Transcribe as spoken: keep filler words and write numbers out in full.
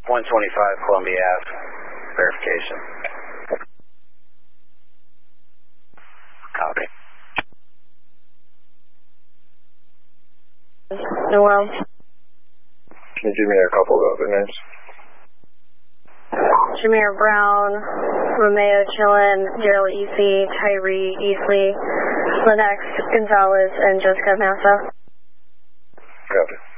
one twenty-five Columbia Ave, verification. Copy. Noel. Can you give me a couple of other names? Jameer Brown, Romeo Chillen, Gerald Easley, Tyree Easley, Lennox Gonzalez, and Jessica Massa. Copy.